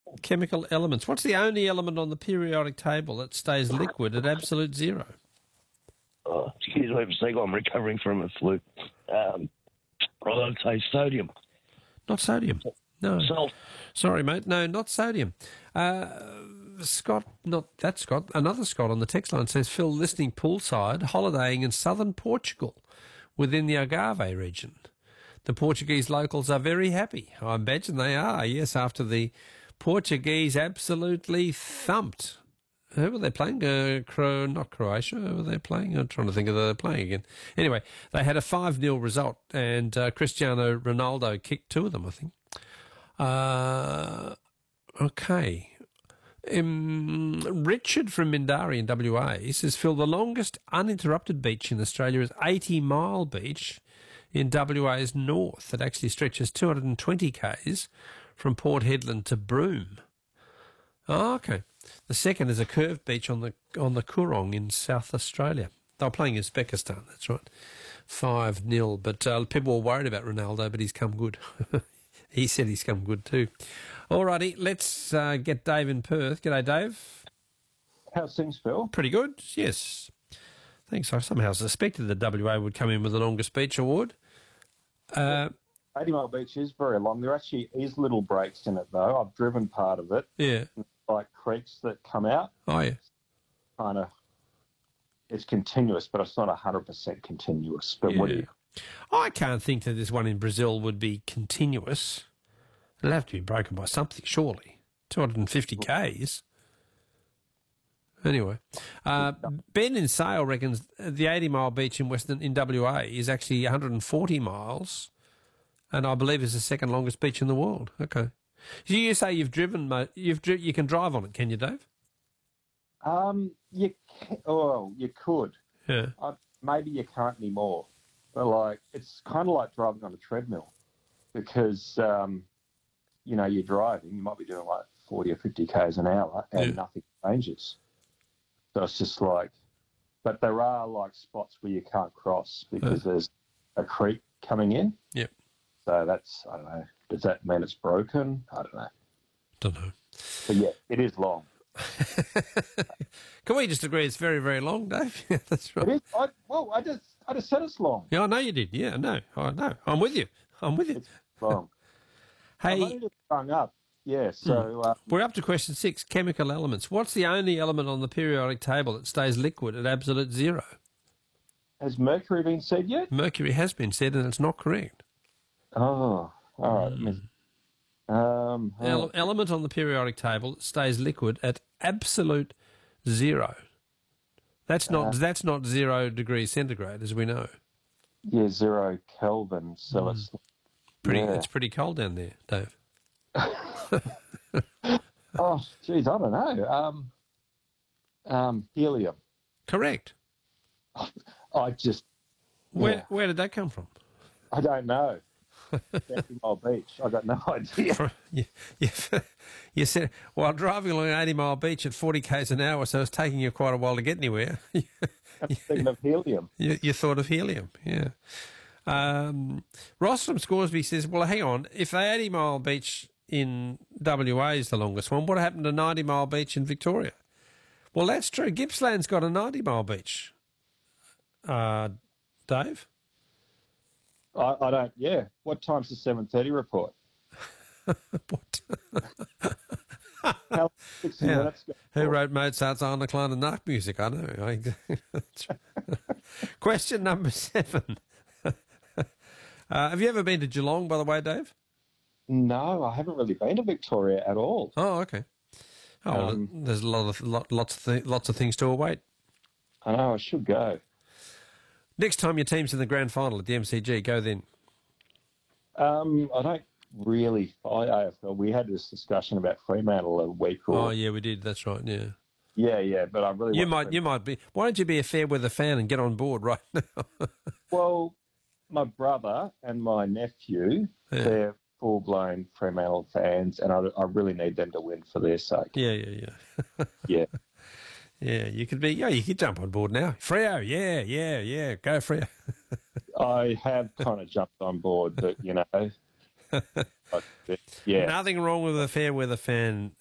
chemical elements. What's the only element on the periodic table that stays liquid at absolute zero? Oh, excuse me for a second. I'm recovering from a flu. I'd say sodium. Not sodium. No. Salt. Sorry, mate. No, not sodium. Scott, not that Scott, another Scott on the text line says, Phil, listening poolside, holidaying in southern Portugal within the Algarve region. The Portuguese locals are very happy. I imagine they are, yes, after the Portuguese absolutely thumped. Who were they playing? Not Croatia. Who were they playing? I'm trying to think of who they're playing again. Anyway, they had a 5-0 result, and Cristiano Ronaldo kicked 2 of them, I think. Okay. Richard from Mindari in WA says, Phil, the longest uninterrupted beach in Australia is 80 Mile Beach in WA's north. It actually stretches 220 k's from Port Hedland to Broome. Oh, okay. The second is a curved beach on the Coorong in South Australia. They were playing Uzbekistan, that's right. 5-0, but people were worried about Ronaldo, but he's come good. He said he's come good too. All righty, let's get Dave in Perth. G'day, Dave. How's things, Phil? Pretty good, yes. Thanks. I somehow suspected that WA would come in with the longest beach award. 80 Mile Beach is very long. There actually is little breaks in it, though. I've driven part of it. Yeah. Like creeks that come out. Oh, yeah. Kind of, it's continuous, but it's not 100% continuous. But what do you... I can't think that this one in Brazil would be continuous. It'll have to be broken by something, surely. 250 k's. Anyway, Ben in Sale reckons the 80 Mile Beach in WA is actually 140 miles, and I believe is the second longest beach in the world. Okay. So you say you've driven, you can drive on it, can you, Dave? You could. Yeah. Maybe you can't anymore. But it's kind of like driving on a treadmill, because you're driving, you might be doing 40 or 50 k's an hour, and nothing changes. So it's just but there are spots where you can't cross because there's a creek coming in. Yep. So that's, I don't know. Does that mean it's broken? I don't know. Don't know. But yeah, it is long. Can we just agree it's very, very long, Dave? Yeah, that's right. It is. I just said it's long. Yeah, I know you did. Yeah, I know. I'm with you. It's long. Hey, I've only just hung up. Yeah, so... we're up to question 6, chemical elements. What's the only element on the periodic table that stays liquid at absolute zero? Has mercury been said yet? Mercury has been said, and it's not correct. Oh, all right. Element on the periodic table that stays liquid at absolute zero. That's not 0 degrees centigrade, as we know. Yeah, 0 Kelvin. So it's It's pretty cold down there, Dave. Oh, geez, I don't know. Helium. Correct. I just... Where did that come from? I don't know. 80 Mile Beach. I got no idea. You said, while driving along 80 Mile Beach at 40 k's an hour, so it's taking you quite a while to get anywhere. I'm thinking of helium. You thought of helium, yeah. Ross from Scoresby says, well, hang on, if the 80 Mile Beach in WA is the longest one, what happened to 90 Mile Beach in Victoria? Well, that's true. Gippsland's got a 90 Mile Beach. Dave? I don't, yeah. What time's the 7:30 report? What? 60 minutes ago. Who wrote Mozart's Anna Klein and Narc music? I know. Question number 7. Have you ever been to Geelong, by the way, Dave? No, I haven't really been to Victoria at all. Oh, okay. Oh, well, there's lots of things to await. I know, I should go. Next time your team's in the grand final at the MCG, go then. I don't really follow AFL. We had this discussion about Fremantle a week or... Oh, yeah, we did. That's right, yeah. Yeah, but I really... You might be... Why don't you be a fair weather fan and get on board right now? Well, my brother and my nephew, they're full-blown Fremantle fans, and I really need them to win for their sake. Yeah. Yeah. Yeah, you could jump on board now. Freo, yeah, go Freo. I have kind of jumped on board, but, yeah. Nothing wrong with a fair weather fan,